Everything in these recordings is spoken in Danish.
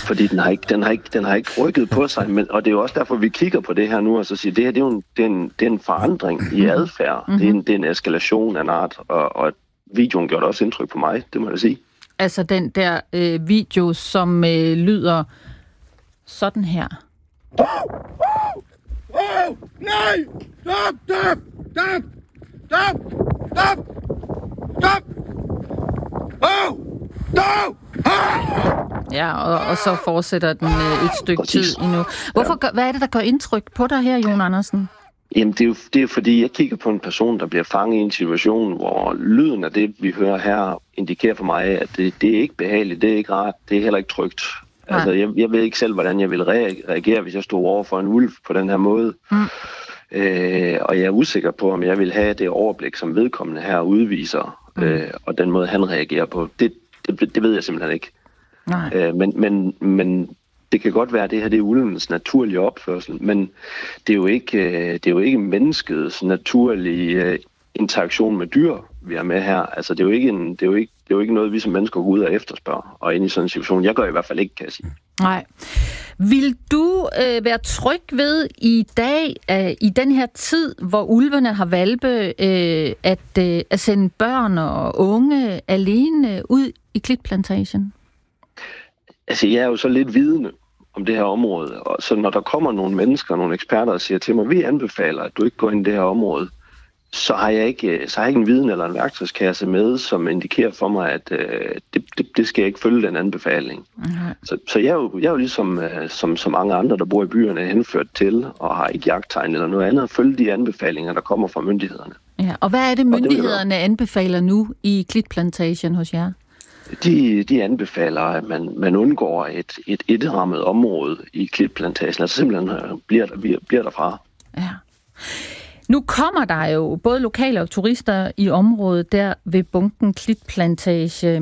Fordi den har ikke rykket på sig, og det er jo også derfor, vi kigger på det her nu, og så siger, det her det er en forandring i adfærd. Mm-hmm. Det er en eskalation af en art, og videoen gjorde også indtryk på mig, det må jeg sige. Altså den der video, som lyder sådan her. Nej! Stop! Ja, og så fortsætter den et stykke tid endnu. Hvad er det, der gør indtryk på dig her, Jon Andersen? Jamen, det er jo fordi, jeg kigger på en person, der bliver fanget i en situation, hvor lyden af det, vi hører her, indikerer for mig, at det er ikke behageligt, det er ikke rart, det er heller ikke trygt. Nej. Altså, jeg ved ikke selv, hvordan jeg ville reagere, hvis jeg stod over for en ulv på den her måde. Og jeg er usikker på, om jeg vil have det overblik, som vedkommende her udviser, og den måde, han reagerer på. Det ved jeg simpelthen ikke. Nej. Men det kan godt være, at det her det er ulvens naturlige opførsel, men det er jo ikke menneskets naturlige interaktion med dyr, vi er med her. Altså, det er jo ikke noget, vi som mennesker går ud og efterspørger, og ind i sådan en situation. Jeg gør i hvert fald ikke, kan jeg sige. Nej. Vil du være tryg ved i dag, i den her tid, hvor ulvene har valpe, at sende børn og unge alene ud i klitplantagen? Altså, jeg er jo så lidt vidende om det her område, og så når der kommer nogle mennesker, nogle eksperter og siger til mig, vi anbefaler, at du ikke går ind i det her område, så har jeg ikke en viden eller en værktøjskasse med, som indikerer for mig, at det skal jeg ikke følge den anbefaling. Okay. Så jeg er jo ligesom som mange andre, der bor i byerne, er henført til og har ikke jagttegn eller noget andet, at følge de anbefalinger, der kommer fra myndighederne. Ja, og hvad er det, myndighederne anbefaler nu i klitplantagen hos jer? De anbefaler, at man undgår et etrammet område i klitplantagen, altså simpelthen bliver derfra. Ja. Nu kommer der jo både lokale og turister i området der ved Bunken Klitplantage.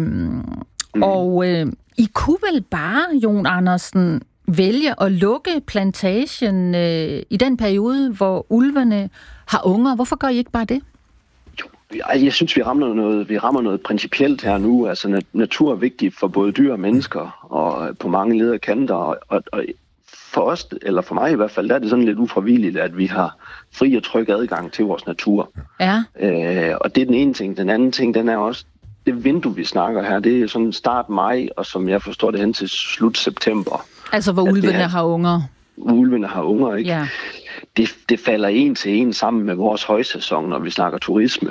Og I kunne vel bare, Jon Andersen, vælge at lukke plantagen i den periode, hvor ulvene har unger. Hvorfor gør I ikke bare det? Jeg synes, vi rammer noget principielt her nu. Altså, natur er vigtigt for både dyr og mennesker, og på mange leder kanter. Og for os, eller for mig i hvert fald, der er det sådan lidt ufravilligt, at vi har fri og tryg adgang til vores natur. Ja. Og det er den ene ting. Den anden ting, den er også, det vindue, vi snakker her, det er sådan start maj, og som jeg forstår det hen til slut september. Altså, hvor ulvene har unger. Ulvene har unger, ikke? Ja. Det falder en til en sammen med vores højsæson, når vi snakker turisme.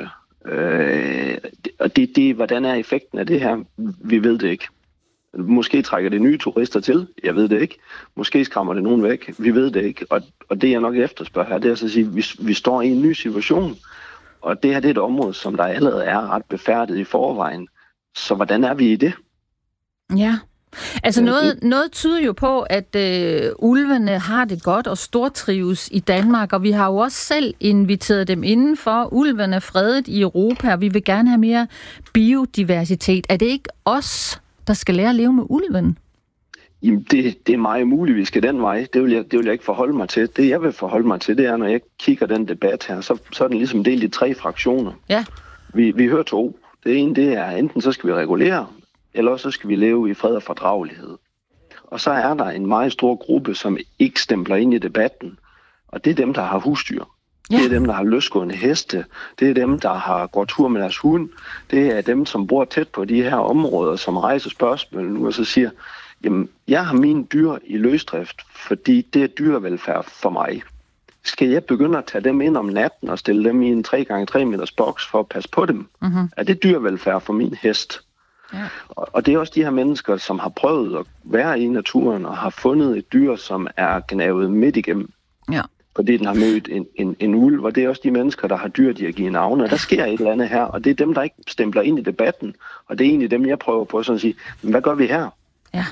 Og hvordan er effekten af det her? Vi ved det ikke. Måske trækker det nye turister til. Jeg ved det ikke. Måske skræmmer det nogen væk. Vi ved det ikke. Og det jeg nok efterspørger her, det er at sige, at vi står i en ny situation. Og det her det er et område, som der allerede er ret befærdet i forvejen. Så hvordan er vi i det? Ja. Altså noget tyder jo på, at ulvene har det godt og stortrives i Danmark, og vi har jo også selv inviteret dem indenfor. Ulvene er fredet i Europa, og vi vil gerne have mere biodiversitet. Er det ikke os, der skal lære at leve med ulven? Jamen, det er meget muligt, vi skal den vej. Det vil jeg ikke forholde mig til. Det, jeg vil forholde mig til, det er, når jeg kigger den debat her, så er den ligesom delt i 3 fraktioner. Ja. Vi hører 2. Det ene, det er, enten så skal vi regulere, eller så skal vi leve i fred og fordragelighed. Og så er der en meget stor gruppe, som ikke stempler ind i debatten. Og det er dem, der har husdyr. Ja. Det er dem, der har løsgående heste. Det er dem, der har gået tur med deres hund. Det er dem, som bor tæt på de her områder, som rejser spørgsmål nu og så siger, jamen, jeg har mine dyr i løsdrift, fordi det er dyrevelfærd for mig. Skal jeg begynde at tage dem ind om natten og stille dem i en 3x3 meters boks for at passe på dem? Mm-hmm. Er det dyrevelfærd for min hest? Ja. Og det er også de her mennesker, som har prøvet at være i naturen og har fundet et dyr, som er gnavet midt igennem. Ja. Fordi den har mødt en ulv, og det er også de mennesker, der har dyr, de har givet navne. Der sker et eller andet her, og det er dem, der ikke stempler ind i debatten. Og det er egentlig dem, jeg prøver på sådan at sige, men hvad gør vi her? Ja.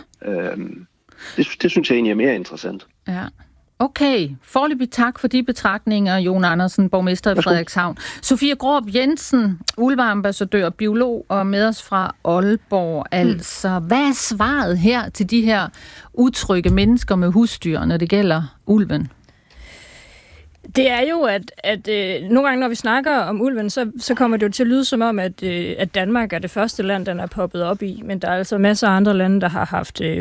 Det synes jeg egentlig er mere interessant. Ja. Okay, foreløbig tak for de betragtninger, Jon Andersen, borgmester i Frederikshavn. Sofie Gråb Jensen, ulveambassadør, biolog og med os fra Aalborg. Altså, hvad er svaret her til de her utrygge mennesker med husdyr, når det gælder ulven? Det er jo, at nogle gange, når vi snakker om ulven, så kommer det jo til at lyde som om, at Danmark er det første land, den er poppet op i. Men der er altså masser af andre lande, der har haft